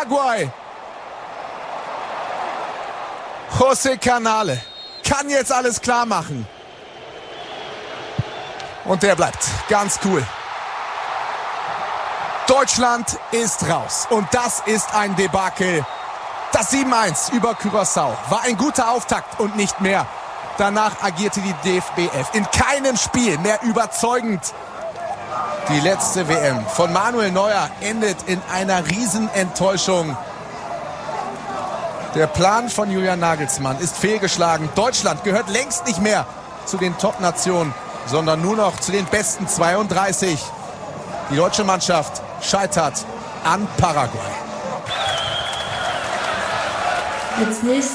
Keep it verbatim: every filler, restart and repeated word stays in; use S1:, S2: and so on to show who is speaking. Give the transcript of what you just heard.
S1: Paraguay. José Canale kann jetzt alles klar machen. Und der bleibt ganz cool. Deutschland ist raus. Und das ist ein Debakel. Das sieben eins über Curaçao war ein guter Auftakt und nicht mehr. Danach agierte die D F B F in keinem Spiel mehr überzeugend. Die letzte W M von Manuel Neuer endet in einer Riesenenttäuschung. Der Plan von Julian Nagelsmann ist fehlgeschlagen. Deutschland gehört längst nicht mehr zu den Top-Nationen, sondern nur noch zu den besten zweiunddreißig. Die deutsche Mannschaft scheitert an Paraguay.
S2: Als nächstes